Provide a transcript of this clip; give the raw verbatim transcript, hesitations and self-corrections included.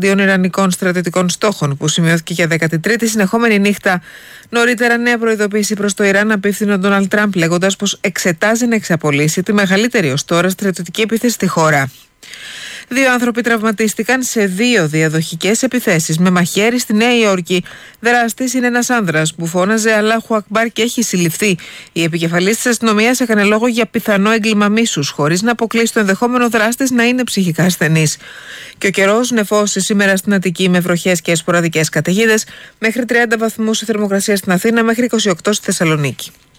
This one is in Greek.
εναντίον ιρανικών στρατιωτικών στόχων, που σημειώθηκε για δέκατη τρίτη συνεχόμενη νύχτα. Νωρίτερα, νέα προειδοποίηση προς το Ιράν απίφθινε ο Ντόναλντ Τραμπ, λέγοντας πως εξετάζει να εξαπολύσει τη μεγαλύτερη ως τώρα στρατιωτική επίθεση στη χώρα. Δύο άνθρωποι τραυματίστηκαν σε δύο διαδοχικές επιθέσεις με μαχαίρι στη Νέα Υόρκη. Δράστης είναι ένας άνδρας που φώναζε Αλάχου Ακμπάρ και έχει συλληφθεί. Η επικεφαλής της αστυνομίας έκανε λόγο για πιθανό έγκλημα μίσους, χωρίς να αποκλείσει το ενδεχόμενο δράστης να είναι ψυχικά ασθενής. Και ο καιρός νεφώσει σήμερα στην Αττική με βροχές και σποραδικές καταιγίδες, μέχρι τριάντα βαθμούς η θερμοκρασία στην Αθήνα, μέχρι είκοσι οκτώ στη Θεσσαλονίκη.